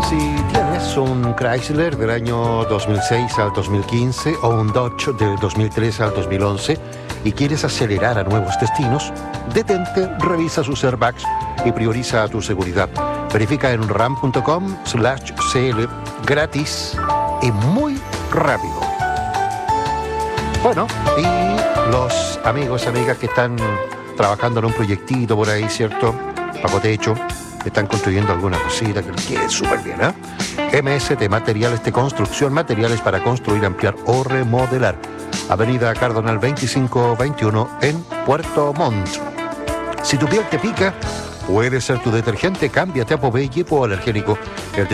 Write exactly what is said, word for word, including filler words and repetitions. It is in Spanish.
Si tienes un Chrysler del año dos mil seis al dos mil quince o un Dodge del dos mil trece al dos mil once y quieres acelerar a nuevos destinos, detente, revisa sus airbags y prioriza tu seguridad. Verifica en ram.com slash cl gratis y muy rápido. Bueno, y los amigos, amigas que están trabajando en un proyectito por ahí, ¿cierto? Bajo techo, están construyendo alguna cosita que les quede súper bien, ¿eh? M S T Materiales de Construcción, materiales para construir, ampliar o remodelar. Avenida Cardonal veinticinco veintiuno en Puerto Montt. Si tu piel te pica, puede ser tu detergente, cámbiate a Popeye hipoalergénico. El